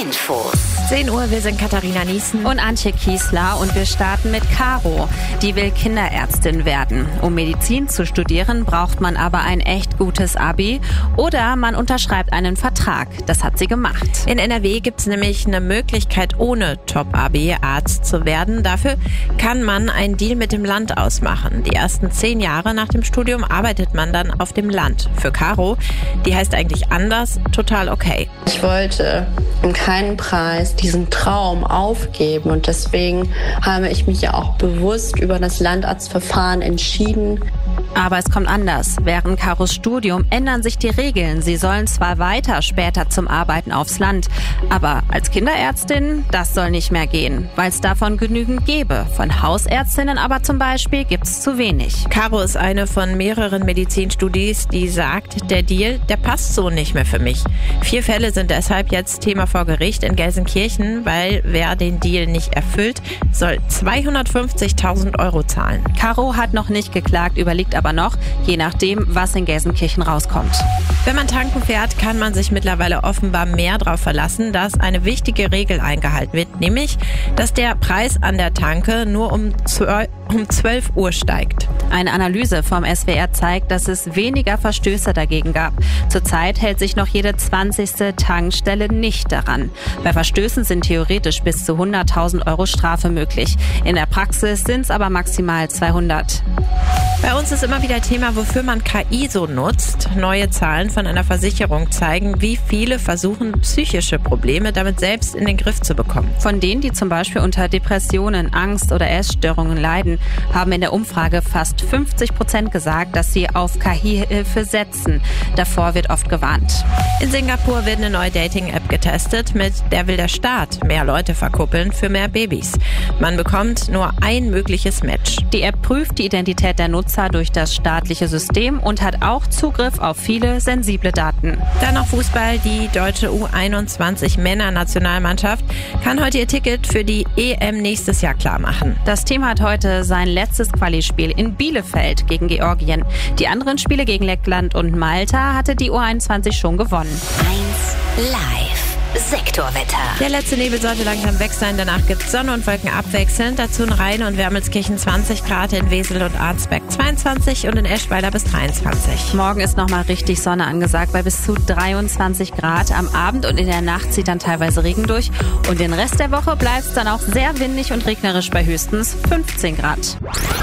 Infos. 10 Uhr, wir sind Katharina Niesen und Antje Kiesler und wir starten mit Caro. Die will Kinderärztin werden. Um Medizin zu studieren, braucht man aber ein echt gutes Abi oder man unterschreibt einen Vertrag. Das hat sie gemacht. In NRW gibt es nämlich eine Möglichkeit, ohne Top-Abi Arzt zu werden. Dafür kann man einen Deal mit dem Land ausmachen. Die ersten 10 Jahre nach dem Studium arbeitet man dann auf dem Land. Für Caro, die heißt eigentlich anders, total okay. Ich wollte um keinen Preis diesen Traum aufgeben und deswegen habe ich mich ja auch bewusst über das Landarztverfahren entschieden. Aber es kommt anders. Während Caros Studium ändern sich die Regeln. Sie sollen zwar weiter später zum Arbeiten aufs Land, aber als Kinderärztin, das soll nicht mehr gehen, weil es davon genügend gäbe. Von Hausärztinnen aber zum Beispiel gibt's zu wenig. Caro ist eine von mehreren Medizinstudis, die sagt, der Deal, der passt so nicht mehr für mich. 4 Fälle sind deshalb jetzt Thema vor Gericht in Gelsenkirchen, weil wer den Deal nicht erfüllt, soll 250.000 Euro zahlen. Caro hat noch nicht geklagt, überlegt aber noch, je nachdem, was in Gelsenkirchen rauskommt. Wenn man tanken fährt, kann man sich mittlerweile offenbar mehr darauf verlassen, dass eine wichtige Regel eingehalten wird, nämlich, dass der Preis an der Tanke nur um 12 Uhr steigt. Eine Analyse vom SWR zeigt, dass es weniger Verstöße dagegen gab. Zurzeit hält sich noch jede 20. Tankstelle nicht daran. Bei Verstößen sind theoretisch bis zu 100.000 Euro Strafe möglich. In der Praxis sind es aber maximal 200. Bei uns ist immer wieder Thema, wofür man KI so nutzt. Neue Zahlen von einer Versicherung zeigen, wie viele versuchen, psychische Probleme damit selbst in den Griff zu bekommen. Von denen, die zum Beispiel unter Depressionen, Angst oder Essstörungen leiden, haben in der Umfrage fast 50% gesagt, dass sie auf KI-Hilfe setzen. Davor wird oft gewarnt. In Singapur wird eine neue Dating-App getestet, mit der will der Staat mehr Leute verkuppeln für mehr Babys. Man bekommt nur ein mögliches Match. Die App prüft die Identität der Nutzer durch das staatliche System und hat auch Zugriff auf viele sensible Daten. Dann noch Fußball. Die deutsche U21 Männernationalmannschaft kann heute ihr Ticket für die EM nächstes Jahr klar machen. Das Team hat heute sein letztes Quali-Spiel in Bielefeld gegen Georgien. Die anderen Spiele gegen Lettland und Malta hatte die U21 schon gewonnen. 1 Live. Sektorwetter. Der letzte Nebel sollte langsam weg sein, danach gibt es Sonne und Wolken abwechselnd. Dazu in Rhein und Wermelskirchen 20 Grad, in Wesel und Arnsberg 22 und in Eschweiler bis 23. Morgen ist nochmal richtig Sonne angesagt bei bis zu 23 Grad. Am Abend und in der Nacht zieht dann teilweise Regen durch und den Rest der Woche bleibt es dann auch sehr windig und regnerisch bei höchstens 15 Grad.